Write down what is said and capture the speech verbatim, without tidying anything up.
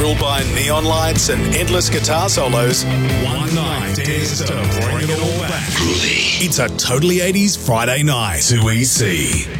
fueled by neon lights and endless guitar solos, one night dares to bring it all back. It's a Totally eighties Friday night. two E C.